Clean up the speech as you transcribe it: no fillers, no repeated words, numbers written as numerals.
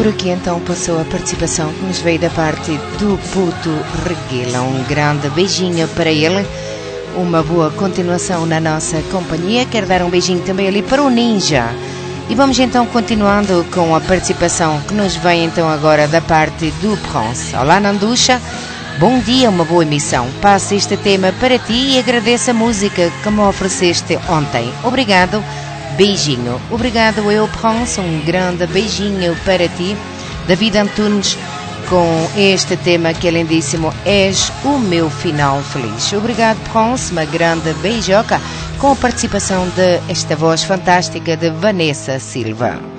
por aqui então passou a participação que nos veio da parte do Puto Reguila. Um grande beijinho para ele, uma boa continuação na nossa companhia. Quero dar um beijinho também ali para o Ninja. E vamos então continuando com a participação que nos vem então agora da parte do Pronce. Olá Nanducha, bom dia, uma boa emissão. Passo este tema para ti e agradeço a música que me ofereceste ontem. Obrigado, beijinho. Obrigado eu, Pronce, um grande beijinho para ti. David Antunes com este tema que é lindíssimo, És o meu final feliz. Obrigado, Pronce, uma grande beijoca com a participação de esta voz fantástica de Vanessa Silva.